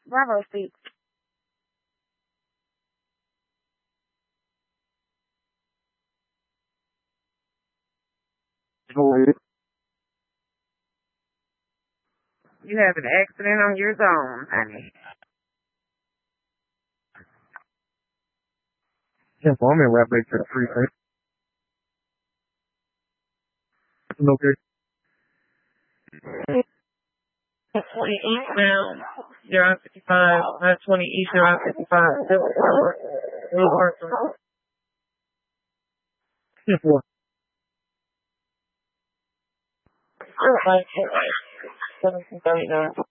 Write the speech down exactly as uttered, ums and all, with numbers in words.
Bravo speak. You have an accident on your zone, honey. Yeah, well, I'm in rap back to the free thing. Okay. twenty eastbound, you're on fifty-five. nine twenty east, you're on fifty-five. Yeah, four. seventeen thirty-nine.